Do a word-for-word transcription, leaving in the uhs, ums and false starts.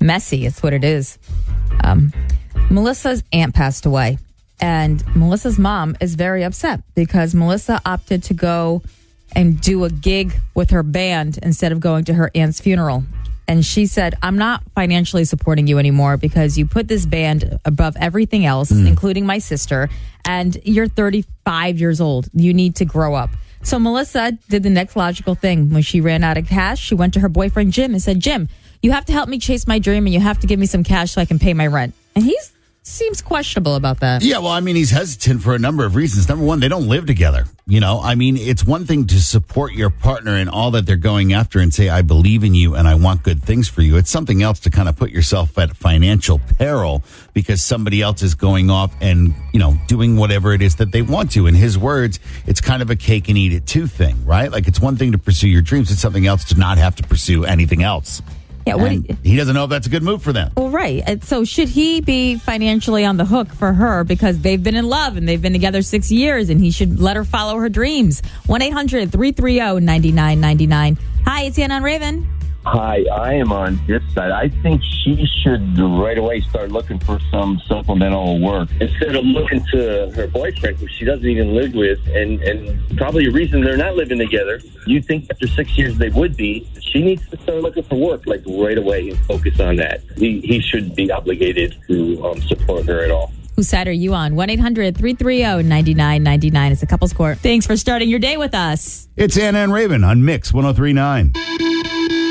messy. It's what it is. Um, Melissa's aunt passed away, and Melissa's mom is very upset because Melissa opted to go and do a gig with her band instead of going to her aunt's funeral. And she said, I'm not financially supporting you anymore because you put this band above everything else, mm. including my sister, and you're thirty-five years old. You need to grow up. So Melissa did the next logical thing. When she ran out of cash, she went to her boyfriend, Jim, and said, Jim, you have to help me chase my dream and you have to give me some cash so I can pay my rent. And he seems questionable about that. Yeah, well, I mean, he's hesitant for a number of reasons. Number one, they don't live together. You know, I mean, it's one thing to support your partner in all that they're going after and say, I believe in you and I want good things for you. It's something else to kind of put yourself at financial peril because somebody else is going off and, you know, doing whatever it is that they want to. In his words, it's kind of a cake and eat it too thing, right? Like, it's one thing to pursue your dreams. It's something else to not have to pursue anything else. Yeah, what do you, he doesn't know if that's a good move for them. Well, right. And so should he be financially on the hook for her because they've been in love and they've been together six years and he should let her follow her dreams? one eight hundred three three zero nine nine nine nine. Hi, it's Ann on Raven. Hi, I am on this side. I think she should right away start looking for some supplemental work instead of looking to her boyfriend, who she doesn't even live with, and, and probably a reason they're not living together. You think after six years they would be. She needs to start looking for work like right away and focus on that. He, he shouldn't be obligated to um, support her at all. Whose side are you on? one eight hundred three three zero nine nine nine nine. It's a couples court. Thanks for starting your day with us. It's Anna and Raven on Mix one oh three point nine.